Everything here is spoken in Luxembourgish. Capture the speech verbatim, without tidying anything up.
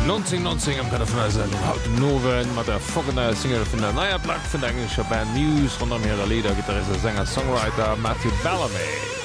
neunzehnhundertneunzig am kann haut Nowen mat der fogener Single vun der naier Black vun der englischer Band News run am ihrer Lieder Gitarrist Sänger Songwriter Matthew Bellamy.